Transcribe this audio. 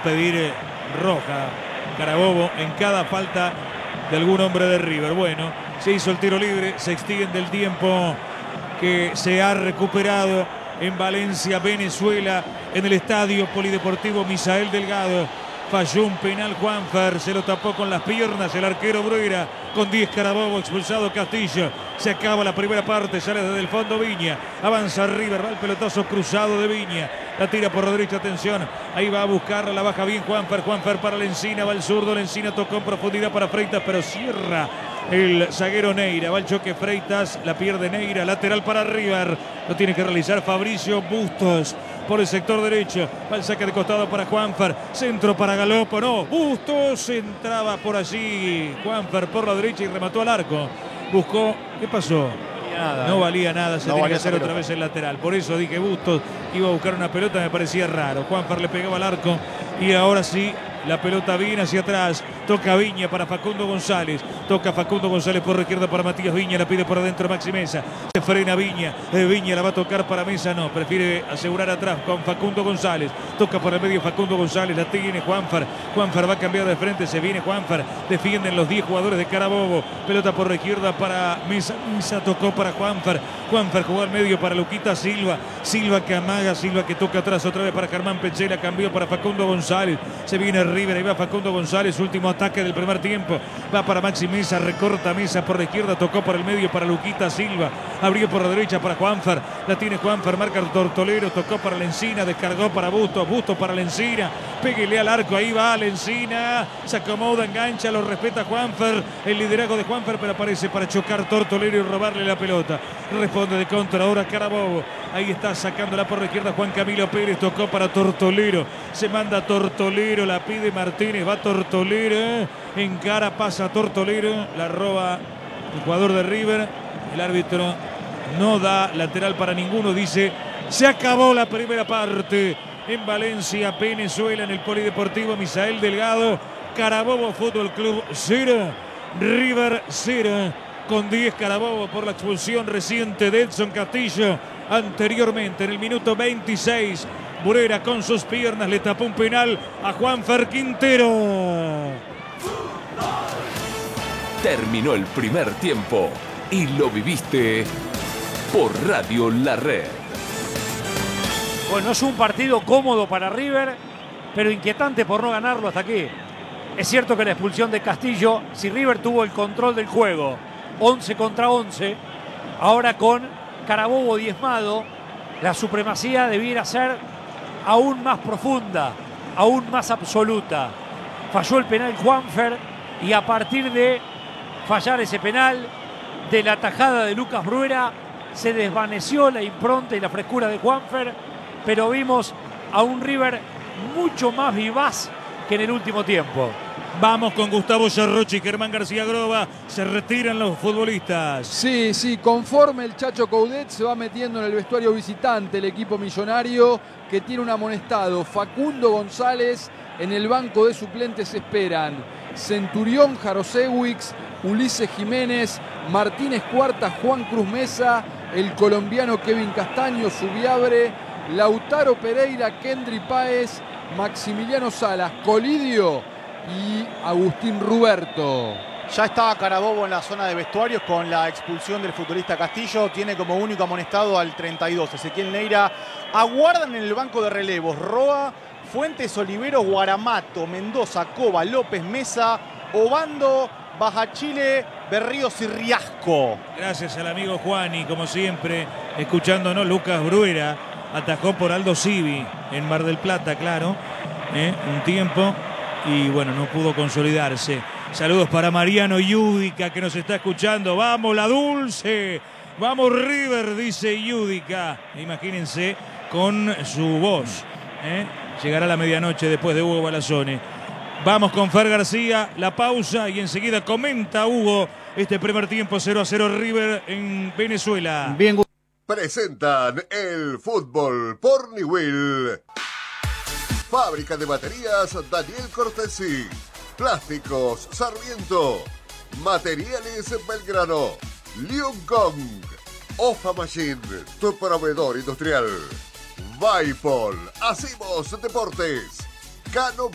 pedir roja Carabobo en cada falta de algún hombre de River. Bueno, se hizo el tiro libre, se extiende el tiempo que se ha recuperado en Valencia, Venezuela, en el estadio polideportivo Misael Delgado. Falló un penal Juanfer, se lo tapó con las piernas el arquero Bruera, con 10 Carabobo, expulsado Castillo. Se acaba la primera parte, sale desde el fondo Viña, avanza River, va el pelotazo cruzado de Viña, la tira por la derecha, atención, ahí va a buscarla, la baja bien Juanfer para Lencina, va el zurdo, Lencina tocó en profundidad para Freitas, pero cierra el zaguero Neira, va el choque Freitas, la pierde Neira, lateral para River, lo tiene que realizar Fabricio Bustos por el sector derecho, va el saque de costado para Juanfer, centro para Galopo, no, Bustos entraba por allí, Juanfer por la derecha y remató al arco, buscó, ¿qué pasó? No valía nada, se tenía que hacer otra vez el lateral, por eso dije Bustos iba a buscar una pelota, me parecía raro, Juanfer le pegaba al arco y ahora sí, la pelota viene hacia atrás, toca Viña para Facundo González, toca Facundo González por la izquierda para Matías Viña, la pide por adentro Maxi Mesa, se frena Viña, Viña la va a tocar para Mesa, no, prefiere asegurar atrás con Facundo González, toca por el medio Facundo González, la tiene Juanfer va a cambiar de frente, se viene Juanfer, defienden los 10 jugadores de Carabobo, pelota por la izquierda para Mesa, Mesa tocó para Juanfer jugó al medio para Luquita Silva, Silva que amaga, Silva que toca atrás otra vez para Germán Pechela, cambió para Facundo González, se viene River, ahí va Facundo González, último ataque del primer tiempo, va para Maxi Mesa, recorta Mesa por la izquierda, tocó por el medio para Luquita Silva, abrió por la derecha para Juanfer, la tiene Juanfer, marca el Tortolero, tocó para Lencina, descargó para Bustos, Bustos para Lencina, péguele al arco, ahí va Lencina, se acomoda, engancha, lo respeta Juanfer, el liderazgo de Juanfer, pero aparece para chocar Tortolero y robarle la pelota, responde de contra ahora Carabobo, ahí está sacándola por la izquierda Juan Camilo Pérez, tocó para Tortolero, se manda Tortolero, la pide Martínez, va Tortolero, encara, pasa Tortolero, la roba el jugador de River, el árbitro no da lateral para ninguno, dice, se acabó la primera parte en Valencia, Venezuela, en el Polideportivo Misael Delgado, Carabobo Fútbol Club 0, River 0, con 10 Carabobo por la expulsión reciente de Edson Castillo, anteriormente en el minuto 26, Bruera con sus piernas le tapó un penal a Juanfer Quintero. Terminó el primer tiempo y lo viviste por Radio La Red. Bueno, es un partido cómodo para River, pero inquietante por no ganarlo hasta aquí. Es cierto que la expulsión de Castillo, si River tuvo el control del juego, 11 contra 11, ahora con Carabobo diezmado, la supremacía debiera ser aún más profunda, aún más absoluta. Falló el penal Juanfer y a partir de fallar ese penal, de la tajada de Lucas Bruera, se desvaneció la impronta y la frescura de Juanfer, pero vimos a un River mucho más vivaz que en el último tiempo. Vamos con Gustavo Cerrochi y Germán García Groba. Se retiran los futbolistas. Sí, conforme el Chacho Coudet se va metiendo en el vestuario visitante, el equipo millonario que tiene un amonestado. Facundo González, en el banco de suplentes esperan Centurión Jarosewicz, Ulises Jiménez, Martínez Cuarta, Juan Cruz Mesa, el colombiano Kevin Castaño, Subiabre, Lautaro Pereira, Kendry Páez, Maximiliano Salas, Colidio y Agustín Ruberto. Ya estaba Carabobo en la zona de vestuarios con la expulsión del futbolista Castillo. Tiene como único amonestado al 32, Ezequiel Neira. Aguardan en el banco de relevos Roa, Fuentes, Olivero, Guaramato, Mendoza, Cova, López, Mesa, Obando, Bajachile, Berríos y Riasco. Gracias al amigo Juan y como siempre, escuchándonos, Lucas Bruera atajó por Aldo Civi en Mar del Plata, claro, un tiempo y bueno, no pudo consolidarse. Saludos para Mariano Yudica que nos está escuchando. Vamos la Dulce, vamos River, dice Yudica. Imagínense con su voz. Llegará a la medianoche después de Hugo Balazzone. Vamos con Fer García, la pausa y enseguida comenta Hugo este primer tiempo 0-0 River en Venezuela. Bien. Presentan el fútbol por Newell. Fábrica de baterías Daniel Cortesi. Plásticos Sarmiento. Materiales Belgrano. Lion Kong. Ofa Machine, tu proveedor industrial. Vaipol, Hacemos Deportes. Cano